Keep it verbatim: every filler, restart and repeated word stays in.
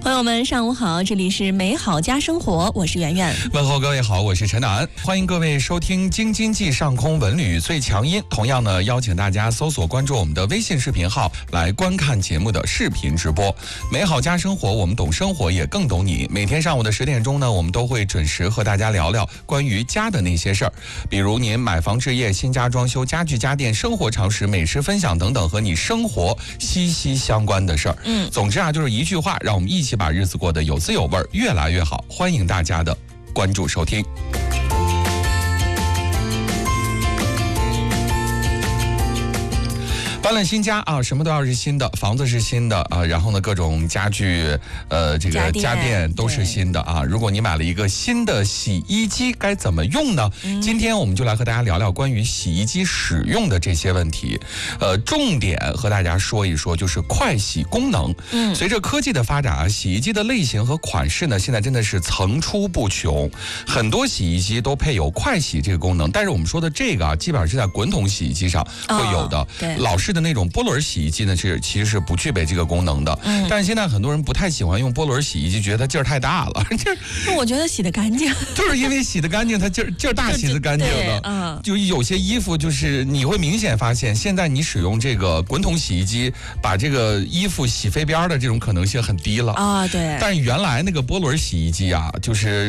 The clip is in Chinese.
朋友们，上午好，这里是美好家生活，我是圆圆。 问候各位好，我是陈楠，欢迎各位收听京津冀上空文旅最强音。同样呢，邀请大家搜索关注我们的微信视频号来观看节目的视频直播。美好家生活，我们懂生活，也更懂你。每天上午的十点钟呢，我们都会准时和大家聊聊关于家的那些事儿，比如您买房置业、新家装修、家具家电、生活常识、美食分享等等和你生活息息相关的事儿。嗯，总之啊，就是一句话，让我们一起把日子过得有滋有味，越来越好。欢迎大家的关注收听。搬了新家啊，什么都要是新的，房子是新的啊，然后呢，各种家具，呃，这个家电家电都是新的啊。如果你买了一个新的洗衣机，该怎么用呢？嗯、今天我们就来和大家聊聊关于洗衣机使用的这些问题。呃，重点和大家说一说，就是快洗功能。嗯，随着科技的发展啊，洗衣机的类型和款式呢，现在真的是层出不穷。很多洗衣机都配有快洗这个功能，但是我们说的这个啊，基本上是在滚筒洗衣机上会有的。哦、对，老式的那种波轮洗衣机呢，是其实是不具备这个功能的。嗯，但是现在很多人不太喜欢用波轮洗衣机，觉得它劲儿太大了。 这我觉得洗得干净， 就是因为洗得干净，它劲儿劲儿大，洗得干净的。嗯，就有些衣服就是你会明显发现，现在你使用这个滚筒洗衣机，把这个衣服洗飞边的这种可能性很低了啊。对，但是原来那个波轮洗衣机啊，就是。